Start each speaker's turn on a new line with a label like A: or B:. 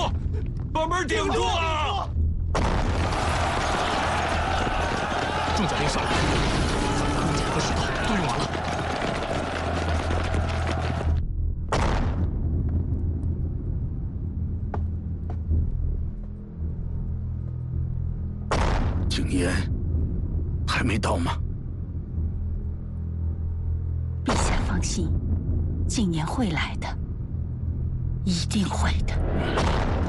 A: 把门顶住啊！
B: 重甲兵上来，咱们弓箭和石头都用完了。
C: 景琰还没到吗？
D: 陛下放心，景琰会来的，一定会的。